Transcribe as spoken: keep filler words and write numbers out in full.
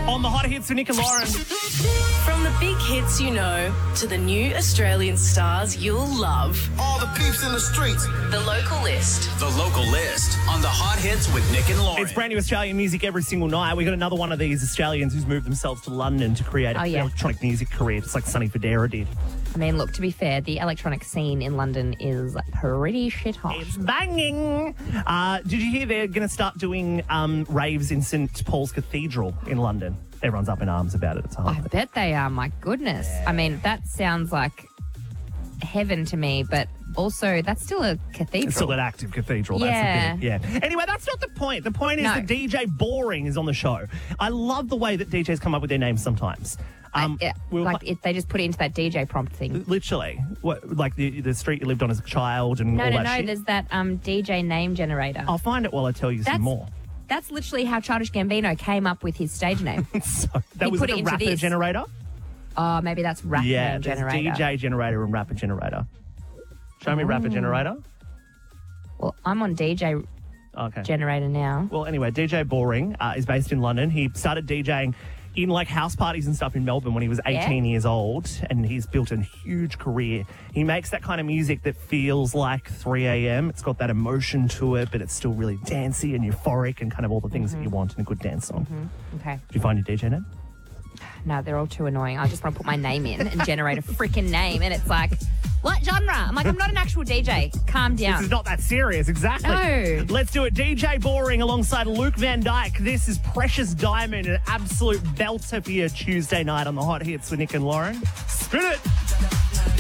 On the hot hits with Nick and Lauren. From the big hits you know to the new Australian stars you'll love. All the peeps in the streets. The Local List. The Local List on the hot hits with Nick and Lauren. It's brand new Australian music every single night. We got another one of these Australians who's moved themselves to London to create Oh, an yeah. electronic music career, just like Sonny Fodera did. I mean, look, to be fair, the electronic scene in London is pretty shit hot. It's banging. Uh, did you hear they're going to start doing um, raves in St Paul's Cathedral in London? Everyone's up in arms about it. It's hard. I bet they are, my goodness. I mean, that sounds like heaven to me, but also that's still a cathedral. It's still an active cathedral. Yeah. That's the thing. Yeah. Anyway, that's not the point. The point is No. that D J Boring is on the show. I love the way that D Js come up with their names sometimes. Um, yeah, we'll like pl- if they just put it into that D J prompt thing. Literally. What, like the, the street you lived on as a child and No, all no, that no. shit? There's that um, D J name generator. I'll find it while I tell you That's- some more. That's literally how Childish Gambino came up with his stage name. So, that He was put like it a into rapper this. generator? Oh, maybe that's rap Yeah, name there's generator. D J generator and rapper generator. Show me rapper generator. Well, I'm on D J Okay. generator now. Well, anyway, D J Boring uh, is based in London. He started DJing in like house parties and stuff in Melbourne when he was eighteen Yeah. years old, and he's built a huge career. He makes that kind of music that feels like three a.m. It's got that emotion to it, but it's still really dancey and euphoric and kind of all the things that you want in a good dance song. Okay. Did you find your D J name? No, they're all too annoying. I just want to put my name in and generate a freaking name, and it's like, what genre? I'm like, I'm not an actual D J. Calm down. This is not that serious, exactly. No. Let's do it. D J Boring alongside Luke Van Dyke. This is Precious Diamond, an absolute belter for your Tuesday night on the hot hits with Nick and Lauren. Spin it.